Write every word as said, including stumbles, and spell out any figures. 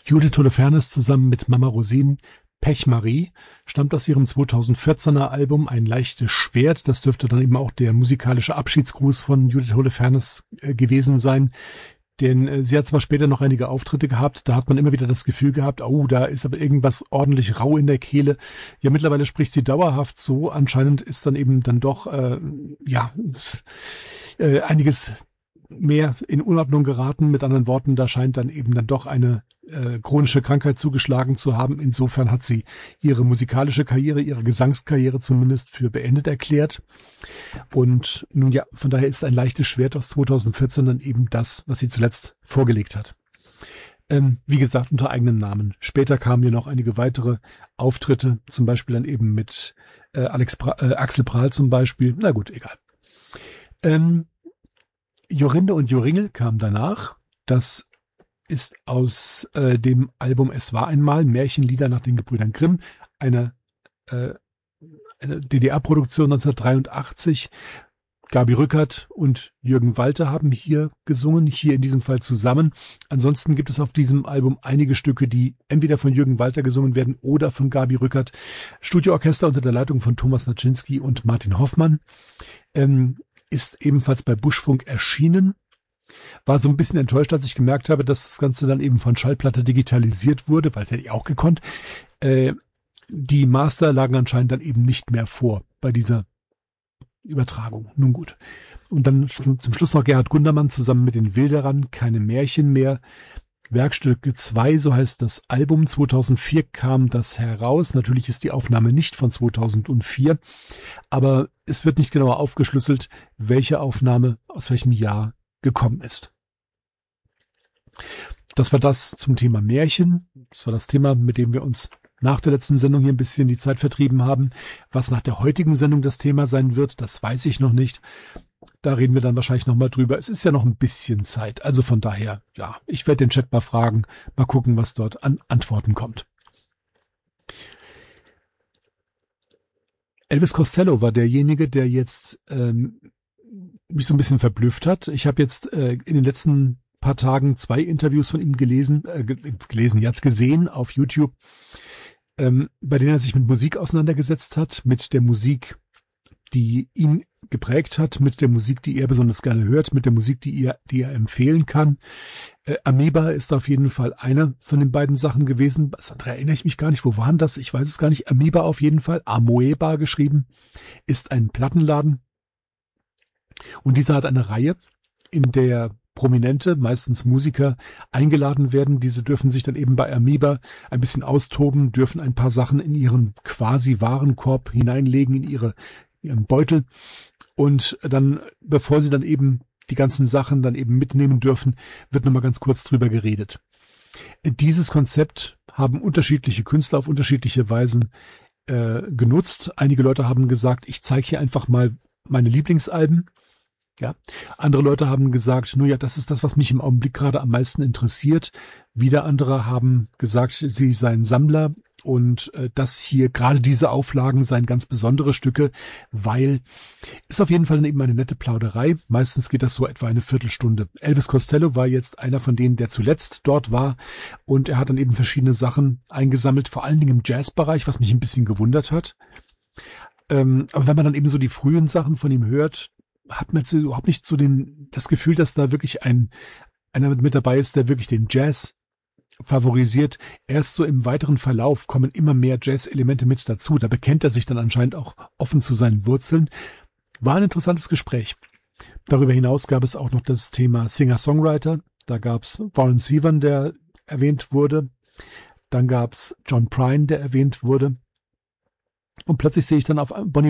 Judith Holofernes zusammen mit Mama Rosine, Pechmarie, stammt aus ihrem zweitausendvierzehner Album Ein leichtes Schwert. Das dürfte dann eben auch der musikalische Abschiedsgruß von Judith Holofernes äh, gewesen sein. Denn äh, sie hat zwar später noch einige Auftritte gehabt, da hat man immer wieder das Gefühl gehabt, oh, da ist aber irgendwas ordentlich rau in der Kehle. Ja, mittlerweile spricht sie dauerhaft so. Anscheinend ist dann eben dann doch, äh, ja, äh, einiges mehr in Unordnung geraten. Mit anderen Worten, da scheint dann eben dann doch eine äh, chronische Krankheit zugeschlagen zu haben. Insofern hat sie ihre musikalische Karriere, ihre Gesangskarriere zumindest für beendet erklärt. Und nun ja, von daher ist Ein leichtes Schwert aus zweitausendvierzehn dann eben das, was sie zuletzt vorgelegt hat. Ähm, wie gesagt, unter eigenem Namen. Später kamen ja noch einige weitere Auftritte, zum Beispiel dann eben mit äh, Alex pra äh, Axel Prahl zum Beispiel. Na gut, egal. Ähm, Jorinde und Joringel kam danach. Das ist aus äh, dem Album Es war einmal, Märchenlieder nach den Gebrüdern Grimm, eine, äh, eine D D R-Produktion neunzehnhundertdreiundachtzig. Gabi Rückert und Jürgen Walter haben hier gesungen, hier in diesem Fall zusammen. Ansonsten gibt es auf diesem Album einige Stücke, die entweder von Jürgen Walter gesungen werden oder von Gabi Rückert. Studioorchester unter der Leitung von Thomas Naczynski und Martin Hoffmann. Ähm, ist ebenfalls bei Buschfunk erschienen. War so ein bisschen enttäuscht, als ich gemerkt habe, dass das Ganze dann eben von Schallplatte digitalisiert wurde, weil das hätte ich auch gekonnt. Äh, die Master lagen anscheinend dann eben nicht mehr vor bei dieser Übertragung. Nun gut. Und dann zum Schluss noch Gerhard Gundermann zusammen mit den Wilderern, Keine Märchen mehr. Werkstücke zwei, so heißt das Album. zweitausendvier kam das heraus. Natürlich ist die Aufnahme nicht von zweitausendvier, aber es wird nicht genauer aufgeschlüsselt, welche Aufnahme aus welchem Jahr gekommen ist. Das war das zum Thema Märchen. Das war das Thema, mit dem wir uns nach der letzten Sendung hier ein bisschen die Zeit vertrieben haben. Was nach der heutigen Sendung das Thema sein wird, das weiß ich noch nicht. Da reden wir dann wahrscheinlich nochmal drüber. Es ist ja noch ein bisschen Zeit. Also von daher, ja, ich werde den Chat mal fragen, mal gucken, was dort an Antworten kommt. Elvis Costello war derjenige, der jetzt ähm, mich so ein bisschen verblüfft hat. Ich habe jetzt äh, in den letzten paar Tagen zwei Interviews von ihm gelesen, äh, gelesen, jetzt gesehen auf YouTube, ähm, bei denen er sich mit Musik auseinandergesetzt hat, mit der Musik, die ihn geprägt hat, mit der Musik, die er besonders gerne hört, mit der Musik, die er, die er empfehlen kann. Äh, Amoeba ist auf jeden Fall eine von den beiden Sachen gewesen. Das andere erinnere ich mich gar nicht. Wo waren das? Ich weiß es gar nicht. Amoeba auf jeden Fall, Amoeba geschrieben, ist ein Plattenladen. Und dieser hat eine Reihe, in der Prominente, meistens Musiker, eingeladen werden. Diese dürfen sich dann eben bei Amoeba ein bisschen austoben, dürfen ein paar Sachen in ihren quasi Warenkorb hineinlegen, in ihre ihren Beutel. Und dann, bevor sie dann eben die ganzen Sachen dann eben mitnehmen dürfen, wird nochmal ganz kurz drüber geredet. Dieses Konzept haben unterschiedliche Künstler auf unterschiedliche Weisen äh, genutzt. Einige Leute haben gesagt, ich zeige hier einfach mal meine Lieblingsalben. Ja, andere Leute haben gesagt, nur ja, das ist das, was mich im Augenblick gerade am meisten interessiert. Wieder andere haben gesagt, sie seien Sammler und äh, das hier, gerade diese Auflagen seien ganz besondere Stücke, weil ist auf jeden Fall eben eine nette Plauderei. Meistens geht das so etwa eine Viertelstunde. Elvis Costello war jetzt einer von denen, der zuletzt dort war und er hat dann eben verschiedene Sachen eingesammelt, vor allen Dingen im Jazzbereich, was mich ein bisschen gewundert hat. Ähm, aber wenn man dann eben so die frühen Sachen von ihm hört, hat man jetzt überhaupt nicht so den, das Gefühl, dass da wirklich ein, einer mit dabei ist, der wirklich den Jazz favorisiert. Erst so im weiteren Verlauf kommen immer mehr Jazz-Elemente mit dazu. Da bekennt er sich dann anscheinend auch offen zu seinen Wurzeln. War ein interessantes Gespräch. Darüber hinaus gab es auch noch das Thema Singer-Songwriter. Da gab es Warren Zevon, der erwähnt wurde. Dann gab es John Prine, der erwähnt wurde. Und plötzlich sehe ich dann auf Bonnie